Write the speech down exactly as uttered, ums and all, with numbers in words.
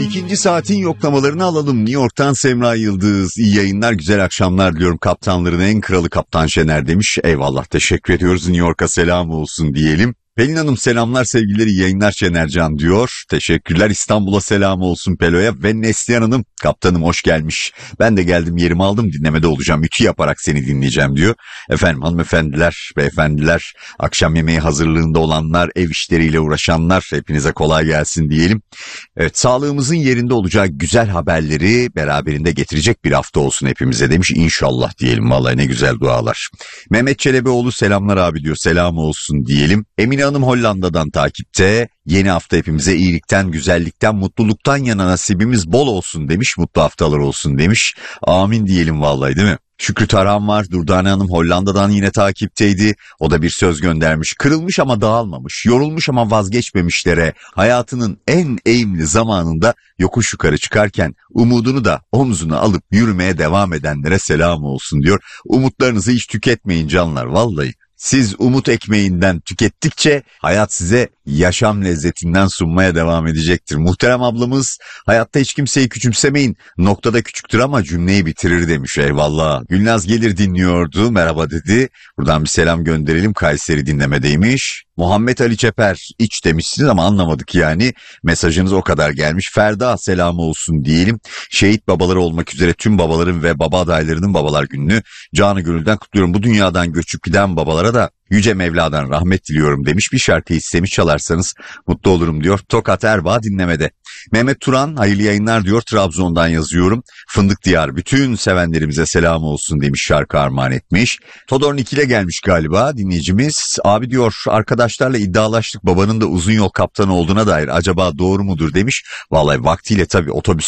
İkinci saatin yoklamalarını alalım. New York'tan Semra Yıldız. İyi yayınlar, güzel akşamlar diliyorum. Kaptanların en kralı Kaptan Şener demiş. Eyvallah, teşekkür ediyoruz. New York'a selam olsun diyelim. Pelin Hanım selamlar, sevgileri, iyi yayınlar Şenercan diyor. Teşekkürler. İstanbul'a selam olsun Pelo'ya. Ve Neslihan Hanım, kaptanım hoş gelmiş. Ben de geldim, yerimi aldım, dinlemede olacağım. Ütü yaparak seni dinleyeceğim diyor. Efendim hanımefendiler, beyefendiler, akşam yemeği hazırlığında olanlar, ev işleriyle uğraşanlar, hepinize kolay gelsin diyelim. Evet, sağlığımızın yerinde olacağı güzel haberleri beraberinde getirecek bir hafta olsun hepimize demiş. İnşallah diyelim, vallahi ne güzel dualar. Mehmet Çelebioğlu selamlar abi diyor, selam olsun diyelim. Emine Hanım Hollanda'dan takipte. Yeni hafta hepimize iyilikten, güzellikten, mutluluktan yana nasibimiz bol olsun demiş. Mutlu haftalar olsun demiş. Amin diyelim vallahi, değil mi? Şükrü Tarhan var. Durdane Hanım Hollanda'dan yine takipteydi. O da bir söz göndermiş. Kırılmış ama dağılmamış, yorulmuş ama vazgeçmemişlere, hayatının en eğimli zamanında yokuş yukarı çıkarken umudunu da omzuna alıp yürümeye devam edenlere selam olsun diyor. Umutlarınızı hiç tüketmeyin canlar, vallahi. Siz umut ekmeğinden tükettikçe hayat size yaşam lezzetinden sunmaya devam edecektir. Muhterem ablamız, hayatta hiç kimseyi küçümsemeyin. Noktada küçüktür ama cümleyi bitirir demiş. Eyvallah. Gülnaz Gelir dinliyordu. Merhaba dedi. Buradan bir selam gönderelim. Kayseri dinlemedeymiş. Muhammed Ali Çeper iç demişsiniz ama anlamadık yani. Mesajınız o kadar gelmiş. Ferda selamı olsun diyelim. Şehit babaları olmak üzere tüm babaların ve baba adaylarının babalar gününü canı gönülden kutluyorum. Bu dünyadan göçüp giden babalara da Yüce Mevla'dan rahmet diliyorum demiş. Bir şarkı istemiş, çalarsanız mutlu olurum diyor. Tokat Erbaa dinlemede. Mehmet Turan hayırlı yayınlar diyor. Trabzon'dan yazıyorum. Fındık Diyar bütün sevenlerimize selam olsun demiş, şarkı armağan etmiş. Todor Nikil'e gelmiş galiba dinleyicimiz. Abi diyor, arkadaşlarla iddialaştık, babanın da uzun yol kaptanı olduğuna dair, acaba doğru mudur demiş. Vallahi vaktiyle tabii otobüs